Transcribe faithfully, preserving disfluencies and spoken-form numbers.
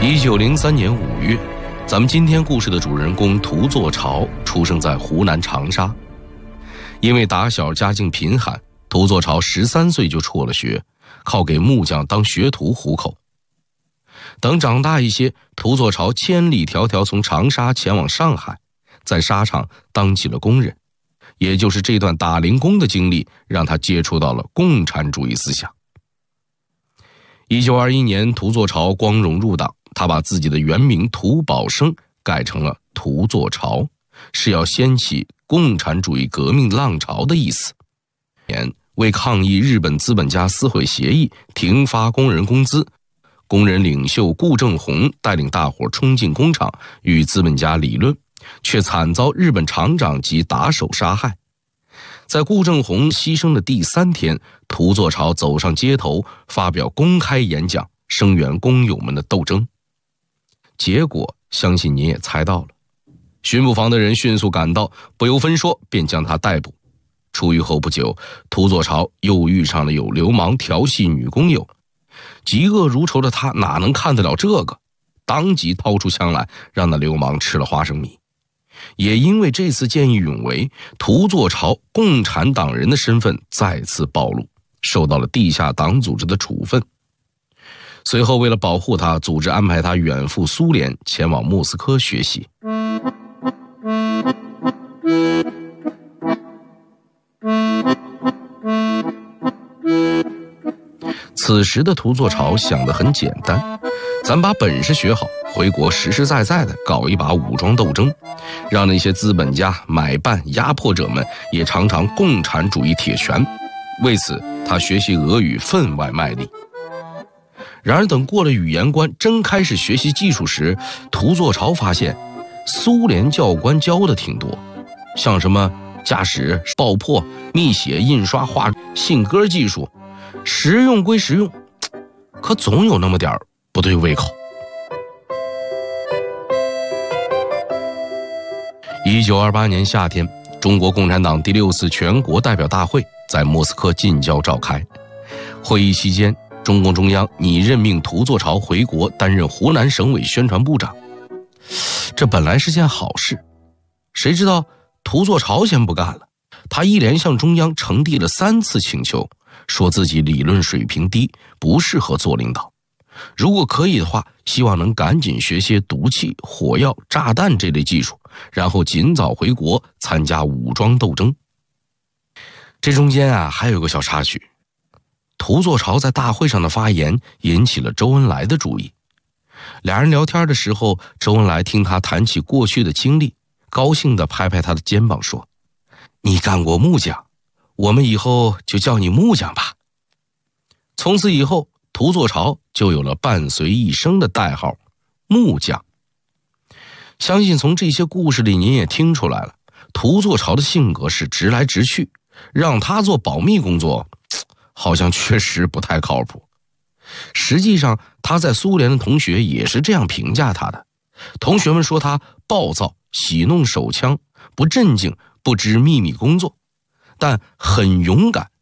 一九零三年五月，咱们今天故事的主人公涂作巢出生在湖南长沙。因为打小家境贫寒，涂作巢十三岁就辍了学，靠给木匠当学徒糊口。等长大一些，涂作巢千里迢迢从长沙前往上海，在纱厂当起了工人。也就是这段打零工的经历，让他接触到了共产主义思想。一九二一年，涂作巢光荣入党，他把自己的原名涂宝生改成了涂作巢，是要掀起共产主义革命浪潮的意思。为抗议日本资本家撕毁协议，停发工人工资，工人领袖顾正宏带领大伙冲进工厂与资本家理论，却惨遭日本厂长及打手杀害。在顾正宏牺牲的第三天，涂作巢走上街头，发表公开演讲，声援工友们的斗争。结果相信您也猜到了，巡捕房的人迅速赶到，不由分说便将他逮捕。出狱后不久，涂作巢又遇上了有流氓调戏女工友，嫉恶如仇的他哪能看得了这个，当即掏出枪来，让那流氓吃了花生米。也因为这次见义勇为，涂作巢共产党人的身份再次暴露，受到了地下党组织的处分。随后为了保护他，组织安排他远赴苏联，前往莫斯科学习。此时的涂作巢想得很简单，咱把本事学好，回国实实在在的搞一把武装斗争，让那些资本家、买办、压迫者们也尝尝共产主义铁拳。为此，他学习俄语分外卖力。然而等过了语言关，真开始学习技术时，涂作巢发现苏联教官教的挺多，像什么驾驶、爆破、密写、印刷、画、信鸽技术，实用归实用，可总有那么点不对胃口。一九二八年夏天，中国共产党第六次全国代表大会在莫斯科近郊召开。会议期间，中共中央拟任命涂作巢回国担任湖南省委宣传部长。这本来是件好事，谁知道涂作巢先不干了。他一连向中央呈递了三次请求，说自己理论水平低，不适合做领导。如果可以的话，希望能赶紧学些毒气、火药、炸弹这类技术，然后尽早回国参加武装斗争。这中间啊，还有个小插曲。涂作巢在大会上的发言引起了周恩来的注意。俩人聊天的时候，周恩来听他谈起过去的经历，高兴地拍拍他的肩膀说：“你干过木匠，我们以后就叫你木匠吧。”从此以后，涂作巢就有了伴随一生的代号木匠。相信从这些故事里您也听出来了，涂作巢的性格是直来直去，让他做保密工作好像确实不太靠谱。实际上他在苏联的同学也是这样评价他的，同学们说他暴躁、喜弄手枪、不正经、不知秘密工作，但很勇敢，